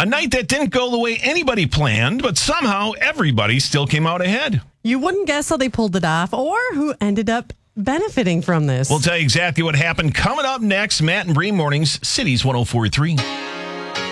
A night that didn't go the way anybody planned, but somehow everybody still came out ahead. You wouldn't guess how they pulled it off or who ended up benefiting from this. We'll tell you exactly what happened coming up next. Matt and Bree Mornings, Cities 104.3.